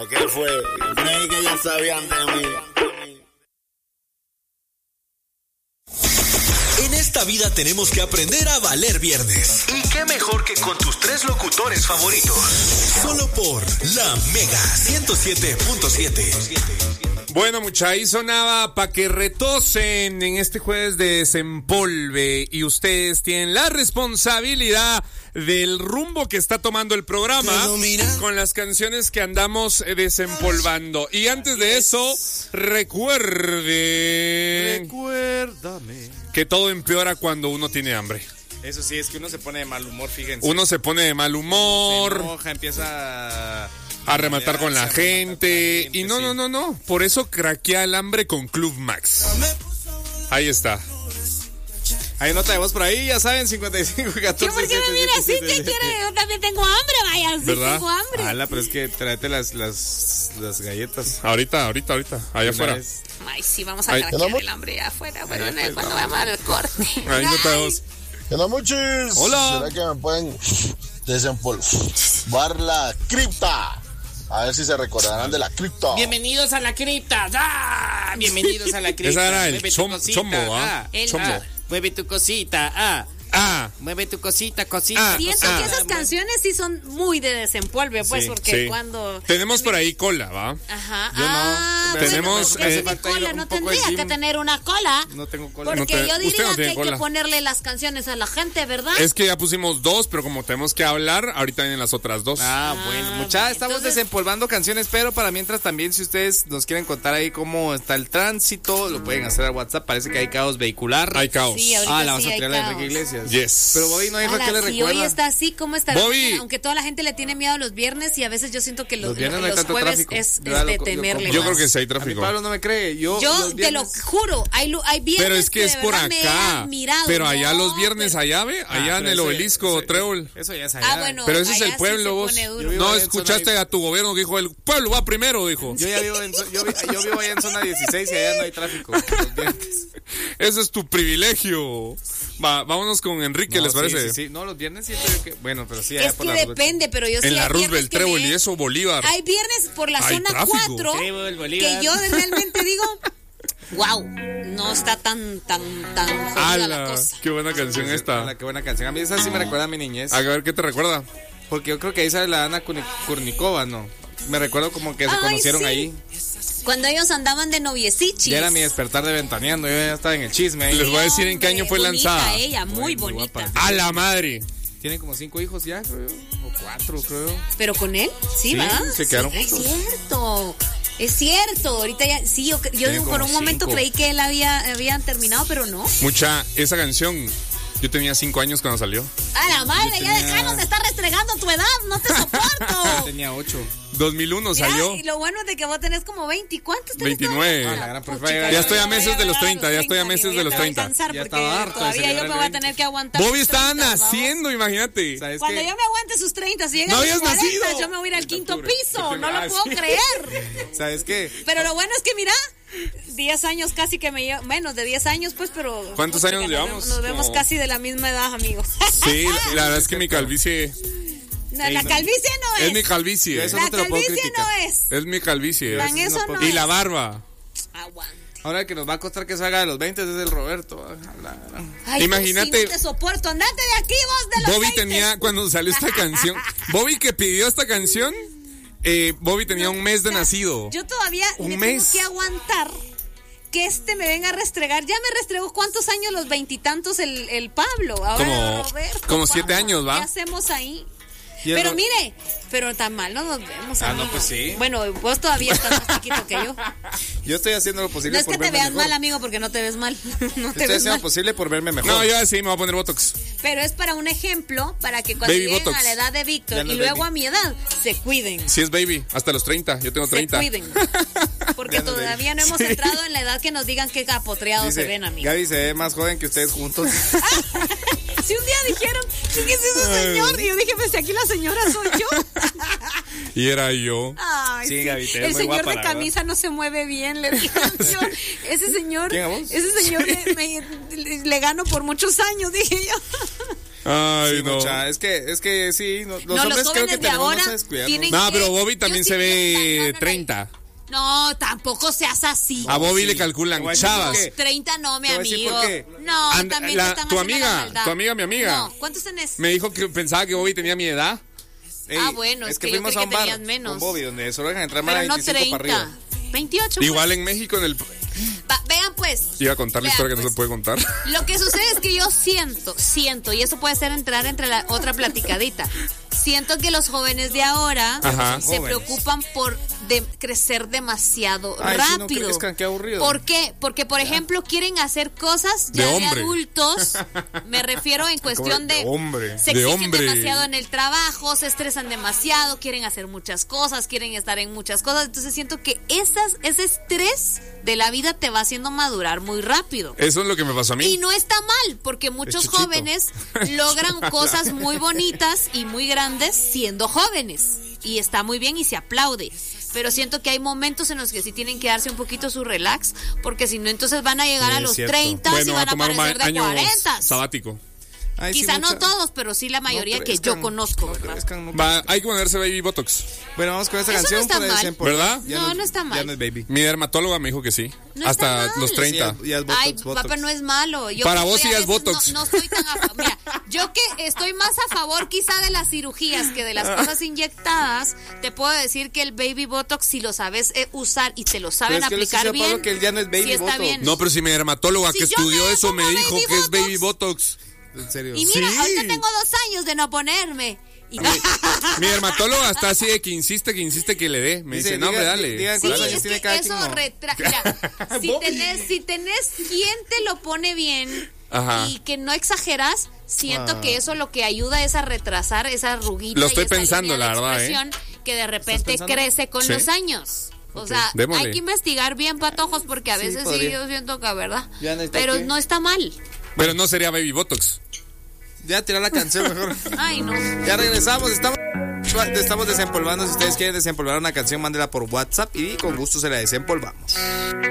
¿Qué fue? Creí que ya sabían de mí. En esta vida tenemos que aprender a valer viernes. Y qué mejor que con tus 3 locutores favoritos. Solo por La Mega 107.7. Bueno, mucha, ahí sonaba pa' que retosen en este jueves de Desempolve. Y ustedes tienen la responsabilidad del rumbo que está tomando el programa con las canciones que andamos desempolvando. Y antes de eso, recuérdame que todo empeora cuando uno tiene hambre. Eso sí, es que uno se pone de mal humor, fíjense. Uno se pone de mal humor. Se enoja, empieza a rematar con la gente. Y no. Por eso craquea el hambre con Club Max. Ahí está. Hay nota de voz por ahí, ya saben, 55, 14. ¿Por qué me mira así? ¿Qué quiere? Yo también tengo hambre, vaya. Sí, ¿verdad? tengo hambre. Ala, pero es que tráete las galletas. Ahorita, allá afuera. Ay, sí, vamos a craquear el hambre allá afuera. Pero cuando vamos al corte. Ahí nota de voz. Hola, muchis. Hola. ¿Será que me pueden desempolvar la cripta? A ver si se recordarán de la cripta. Bienvenidos a la cripta. ¡Ah! Bienvenidos a la cripta. Esa era el chombo, ¿ah? Chombo. Mueve tu cosita, mueve tu cosita. Siento que esas canciones sí son muy de desempolve, pues, porque cuando... Tenemos por ahí cola, ¿va? Ajá. Yo no. Tenemos... cola, no tendría que tener una cola. No tengo cola. Porque yo diría que hay que ponerle las canciones a la gente, ¿verdad? Es que ya pusimos 2, pero como tenemos que hablar, ahorita vienen las otras 2. Bueno, muchachos, estamos desempolvando canciones, pero para mientras también, si ustedes nos quieren contar ahí cómo está el tránsito, lo pueden hacer a WhatsApp. Parece que hay caos vehicular. Hay caos. Sí, la vas a tirar a Enrique Iglesias. Yes. Pero Bobby no dijo que le recuerda. Hoy está así, ¿cómo está? Bobby. Aunque toda la gente le tiene miedo a los viernes y a veces yo siento que los viernes no hay tanto jueves tráfico. es de temerle. Yo creo que sí hay tráfico. A mí Pablo no me cree. Yo te lo juro, hay viernes. Pero es que es por acá. Pero allá los viernes, pero... allá ve, allá en el obelisco, Trébol. Eso ya es allá. Bueno. Pero ese es el pueblo, vos. No escuchaste a tu gobierno que dijo, el pueblo va primero, dijo. Yo vivo allá en zona 16 y allá no hay tráfico. Ese es tu privilegio. Vámonos con Enrique, ¿les parece? Sí. No, los viernes sí, pero bueno, pero sí. Es que depende, pero yo sí. En la Roosevelt, Trébol y eso, Bolívar. Hay viernes por la zona tráfico. 4 que yo realmente digo, wow, no está tan jodida la cosa. Qué buena canción esta. Qué buena canción. A mí esa sí me recuerda a mi niñez. A ver, ¿qué te recuerda? Porque yo creo que ahí sale la Ana Kurnikova, ¿no? Me recuerdo como que se conocieron ahí. Cuando ellos andaban de noviecichis. Ya era mi despertar de Ventaneando, yo ya estaba en el chisme ahí. Les voy a decir en qué año fue lanzada. Ella, muy bonita. Guapa. ¡A la madre! Tiene como 5 hijos ya, creo. O 4, creo. ¿Pero con él? Sí, ¿va? Se quedaron juntos. Es cierto. Ahorita ya, sí, yo por un momento creí que él habían terminado, pero no. Mucha, esa canción, yo tenía 5 años cuando salió. ¡A la madre! Ya dejanos de estar restregando tu edad, no te soporto. Yo tenía 8. 2001 salió. Y lo bueno es de que vos tenés como 20. ¿Cuántos tenés? 29. La gran ya estoy a meses de los 30. Ya estoy a meses de los 30. Ya estaba harto. Todavía yo me voy a tener que aguantar. Bobby estaba naciendo, imagínate. Cuando yo me aguante sus 30, si llegan a sus 40, yo me voy a ir al quinto piso. No lo puedo creer. ¿Sabes qué? Pero lo bueno es que, mira, 10 años casi que me llevo, menos de 10 años, pues, pero... ¿Cuántos años llevamos? Nos vemos casi de la misma edad, amigos. Sí, la verdad es que mi calvicie... No, la calvicie no es. Es mi calvicie. La calvicie no es. Es mi calvicie. Eso no y es. la barba. Aguante. Ahora que nos va a costar que salga de los 20 es el Roberto. Ay, imagínate. Sí, no te soporto. Andate de aquí vos de los Bobby 20. tenía, cuando salió esta canción, Bobby que pidió esta canción, Bobby tenía un mes de nacido. Yo todavía tengo que aguantar que me venga a restregar. Ya me restregó ¿cuántos años? Los 20 y tantos el Pablo. Ahora Roberto. Como 7 años, ¿va? ¿Qué hacemos ahí? Pero mire, pero tan mal no nos vemos. No, pues sí. Bueno, vos todavía estás más chiquito que yo. Yo estoy haciendo lo posible por verme mejor. No es que te veas mejor. mal, amigo, porque no te ves mal. Estoy haciendo lo posible por verme mejor. No, yo sí me voy a poner Botox. Pero es para un ejemplo, para que cuando lleguen a la edad de Víctor y luego a mi edad, se cuiden. Sí es baby, hasta los 30, yo tengo 30. Se cuiden. Porque todavía no hemos entrado en la edad que nos digan qué apotreados se ven, amigo. Gaby se ve más joven que ustedes juntos. Si un día dijeron, ¿quién es ese señor? Y yo dije, pues aquí la señora soy yo. Y era yo. Ay, sí, Gaby, te ves el muy señor guapa, de camisa no se mueve bien, le dije yo. Ese señor, ¿quién, a vos? ese señor le gano por muchos años, dije yo. Ay, Sí, no. mucha, es que sí, los No, hombres los creo que jóvenes de tenemos ahora más a descuidarnos. tienen No, que- pero Bobby también yo se sí ve pienso- 30. No, tampoco seas así. A Bobby le sí. calculan Te voy a decir chavas. por qué. 30 no, mi Te voy a decir amigo. por qué. No, And- también la- te están tu haciendo amiga, la maldad. tu amiga, mi amiga. No, ¿cuántos tenés? Me dijo que pensaba que Bobby tenía mi edad. Ey, bueno, es que yo fuimos creí a un que bar tenías menos. con Bobby, donde solo dejan entrar más de Pero no 25 para 30. arriba. 28. Igual pues. en México en el... Vean pues. Iba a contar la Vean, historia que no pues. se puede contar. Lo que sucede es que yo siento, y eso puede ser entrar entre la otra platicadita. Siento que los jóvenes de ahora Ajá. se Jóvenes. preocupan por crecer demasiado Ay, sí, no rápido. crezcan, qué aburrido. ¿Por qué? Porque, por ejemplo, quieren hacer cosas ya De de hombre. adultos. Me refiero en cuestión De de hombre. se De exigen hombre. demasiado en el trabajo, se estresan demasiado, quieren hacer muchas cosas, quieren estar en muchas cosas. Entonces siento que ese estrés de la vida te va haciendo madurar muy rápido. Eso es lo que me pasó a mí. Y no está mal, porque muchos chuchito. jóvenes logran cosas muy bonitas y muy grandes siendo jóvenes. Y está muy bien y se aplaude. Pero siento que hay momentos en los que sí tienen que darse un poquito su relax, porque si no, entonces van a llegar Sí, a es los cierto. 30 y Bueno, van a tomar un parecer de año 40. sabático. Ay, sí, Quizá no mucha- todos, pero sí la mayoría no que yo crezcan, conozco, no ¿verdad? crezcan, no Va, hay que ponerse Baby Botox. Bueno, vamos con esta Eso no canción. está por mal. desempolvar. ¿Verdad? Ya No, no está mal. Ya no es baby. Mi dermatóloga me dijo que sí. No está Hasta mal. los 30. Sí, ya es Botox, Ay, Botox. papá, no es malo. Yo Para que vos estoy sí a es veces Botox. No estoy tan a favor. Mira, yo que estoy más a favor quizá de las cirugías que de las cosas inyectadas, te puedo decir que el baby botox, si lo sabes usar y te lo saben Pero es que le aplicar estoy diciendo a Pablo bien, que él ya no es baby sí está botox. bien. No, pero si mi dermatóloga Si que yo estudió me eso me pongo dijo Baby que es Botox. Baby Botox. En serio. Y mira, Sí. ahorita tengo 2 años de no ponerme. Y Mi dermatóloga está así de que insiste que le dé. Me dice, no, hombre, dale. digan sí, cuántos años es tiene que cada eso quien, no. Mira, si tenés quien te lo pone bien Ajá. y que no exageras, siento que eso lo que ayuda es a retrasar esa arruguita. Lo estoy y esa pensando, línea de la verdad, expresión que de repente pensando? crece con Sí. los años. O sea, démosle. hay que investigar bien, patojos, porque a Sí, veces sí, podría. yo siento que, ¿verdad? Ya necesito Pero que- no está mal. Pero no sería Baby Botox. Ya tira la canción mejor. Ay, no. Ya regresamos, estamos desempolvando. Si ustedes quieren desempolvar una canción, mándela por WhatsApp y con gusto se la desempolvamos.